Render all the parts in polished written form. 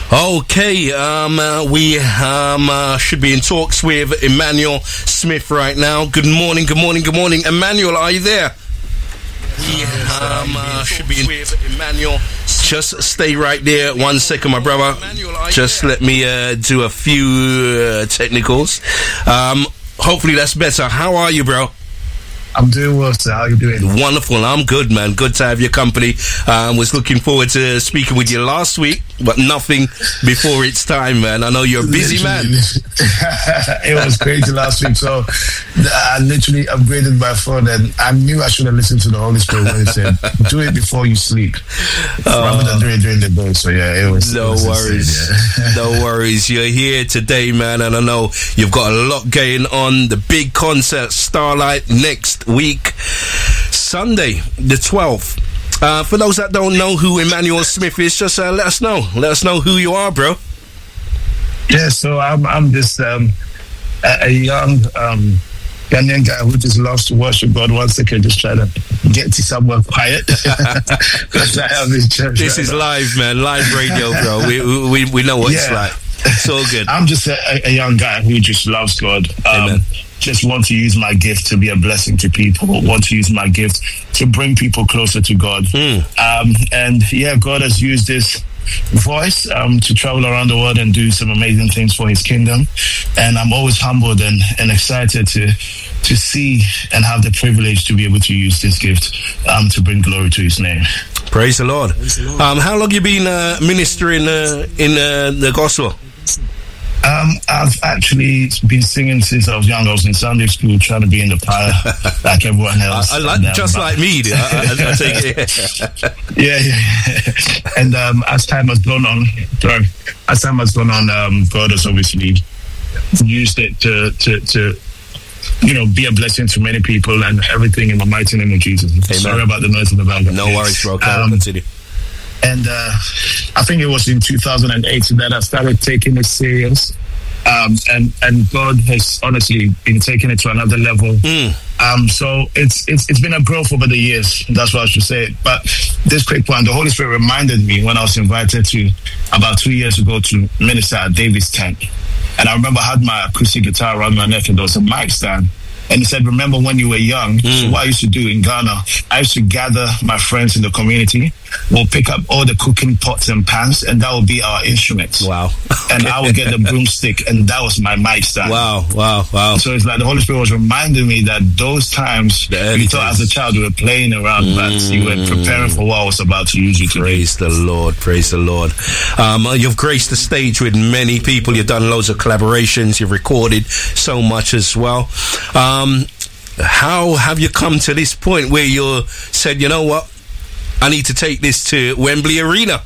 Okay, we should be in talks with Emmanuel Smith right now. Good morning. Emmanuel, are you there? We should be in Emmanuel. Just stay right there 1 second, my brother. Just let me do a few technicals. Hopefully that's better. How are you, bro? I'm doing well, sir. How are you doing? Wonderful. I'm good, man. Good to have your company. Was looking forward to speaking with you last week, but nothing before it's time, man. I know you're a busy man. It was crazy last week, so I literally upgraded my phone, and I knew I should have listened to the Holy Spirit when he said, do it before you sleep, rather than do it during the day. So yeah, it was. No worries. Insane, yeah. No worries. You're here today, man, and I know you've got a lot going on. The big concert, Starlight, next week, Sunday the 12th. For those that don't know who Emmanuel Smith is, just let us know who you are, bro. Yeah, so I'm just a young Ghanaian guy who just loves to worship God. 1 second, just try to get to somewhere quiet because I have this church. This is live, man, live radio, bro. We know what it's like. It's all good. I'm just a young guy who just loves God. Amen. Just want to use my gift to be a blessing to people, want to use my gift to bring people closer to God. And yeah, God has used this voice to travel around the world and do some amazing things for his kingdom. And I'm always humbled and excited to see and have the privilege to be able to use this gift to bring glory to his name. Praise the Lord. How long have you been ministering in the gospel? I've actually been singing since I was young. I was in Sunday school trying to be in the choir like everyone else. Like me. I take it. Yeah. And as time has gone on, God has obviously used it to be a blessing to many people and everything in the mighty name of Jesus. Amen. Sorry about the noise in the background. No worries, bro. Continue. And I think it was in 2008 that I started taking it serious. And God has honestly been taking it to another level. So it's been a growth over the years. That's what I should say. But this quick one, the Holy Spirit reminded me when I was invited to about 2 years ago to minister at David's tent. And I remember I had my acoustic guitar around my neck and there was a mic stand. And he said, remember when you were young? So what I used to do in Ghana, I used to gather my friends in the community. We'll pick up all the cooking pots and pans, and that would be our instruments. Wow. And I would get the broomstick, and that was my mic stand. Wow. So it's like the Holy Spirit was reminding me that those times, you thought as a child you were playing around, but you were preparing for what I was about to use you to. Praise the Lord. You've graced the stage with many people. You've done loads of collaborations. You've recorded so much as well. How have you come to this point where you said, you know what, I need to take this to Wembley Arena?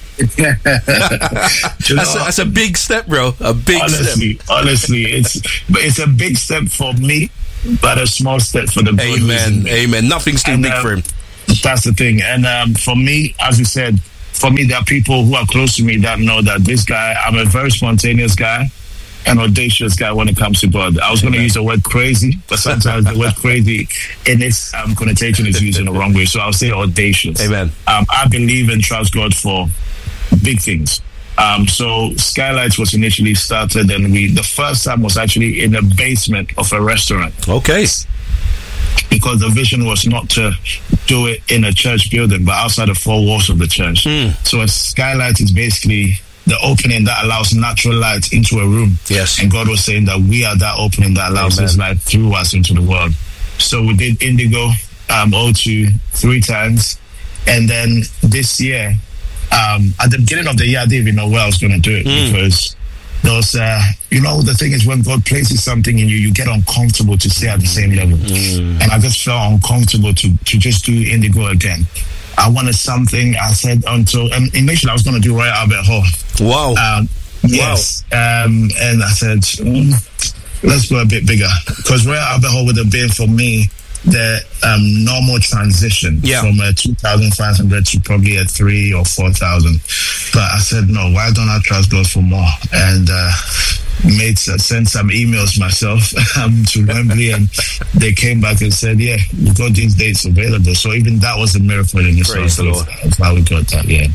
That's a big step, bro. A big step. Honestly, it's a big step for me, but a small step for the God. Amen. Nothing's too big for him. That's the thing. And for me, as you said, there are people who are close to me that know that this guy, I'm a very spontaneous guy. An audacious guy when it comes to God. I was going to use the word crazy, but sometimes the word crazy in its connotation is used in the wrong way. So I'll say audacious. Amen. I believe and trust God for big things. So Skylights was initially started, and the first time was actually in the basement of a restaurant. Okay. Because the vision was not to do it in a church building, but outside the four walls of the church. So a Skylight is basically the opening that allows natural light into a room. Yes. And God was saying that we are that opening that allows His light through us into the world. So we did Indigo, O2 3 times. And then this year, at the beginning of the year, I didn't even know where I was going to do it because those, the thing is when God places something in you, you get uncomfortable to stay at the same level. And I just felt uncomfortable to just do Indigo again. I wanted something. I said initially I was going to do Royal Albert Hall. Wow. Yes. And I said, let's go a bit bigger because Royal Albert Hall would have been for me the normal transition from a 2,500 to probably a 3,000 or 4,000. But I said, no, why don't I trust God for more? And sent some emails myself to Wembley, and they came back and said, yeah, we've got these dates available. So even that was a miracle in itself. Praise the Lord. That's how we got that,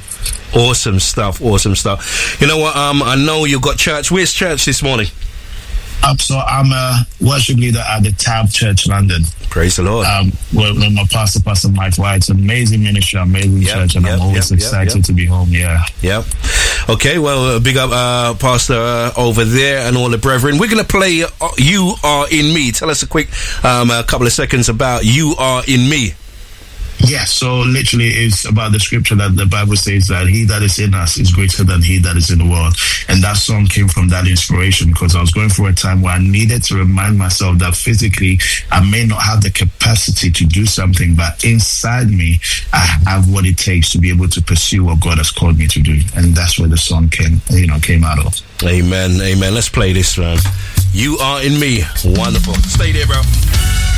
Awesome stuff. You know what? I know you've got church. Where's church this morning? So I'm a worship leader at the Tab Church, London. Praise the Lord. With my pastor, Pastor Mike White. It's an amazing ministry, amazing church, and I'm always excited to be home. Yeah. Okay, well, big up Pastor over there and all the brethren. We're going to play You Are In Me. Tell us a quick couple of seconds about You Are In Me. Yeah, so literally it's about the scripture that the Bible says that he that is in us is greater than he that is in the world. And that song came from that inspiration because I was going through a time where I needed to remind myself that physically I may not have the capacity to do something, but inside me I have what it takes to be able to pursue what God has called me to do. And that's where the song came out of. Amen. Let's play this, man. You Are In Me. Wonderful. Stay there, bro.